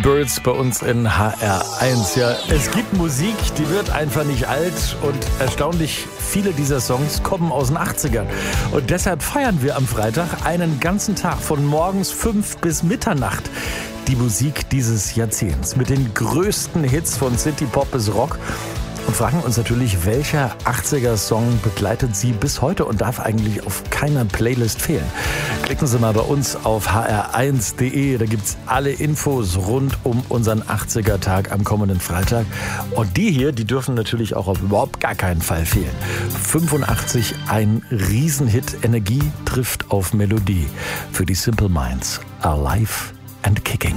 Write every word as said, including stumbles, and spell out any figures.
Birds bei uns in H R eins. Ja, es gibt Musik, die wird einfach nicht alt und erstaunlich viele dieser Songs kommen aus den achtzigern. Und deshalb feiern wir am Freitag einen ganzen Tag von morgens fünf bis Mitternacht die Musik dieses Jahrzehnts mit den größten Hits von City Pop bis Rock. Und fragen uns natürlich, welcher achtziger-Song begleitet Sie bis heute und darf eigentlich auf keiner Playlist fehlen. Klicken Sie mal bei uns auf h r eins punkt d e, da gibt's alle Infos rund um unseren achtziger-Tag am kommenden Freitag. Und die hier, die dürfen natürlich auch auf überhaupt gar keinen Fall fehlen. fünfundachtzig, ein Riesenhit, Energie trifft auf Melodie. Für die Simple Minds, Alive and Kicking.